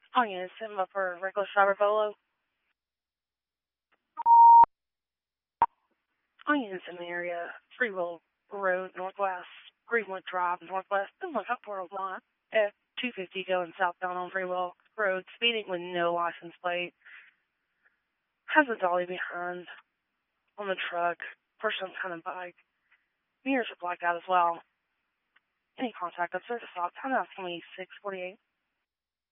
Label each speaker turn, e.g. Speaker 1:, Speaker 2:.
Speaker 1: Oh, yeah, send him up for a reckless driver polo. Onions in the area, Freewell Road, Northwest, Greenwood Drive, Northwest, and look up for a lot. F-250 going southbound on Freewell Road, speeding with no license plate. Has a dolly behind on the truck for some kind of bike. Mirrors are blacked out as well. Any contact up there to stop. Time out 2648.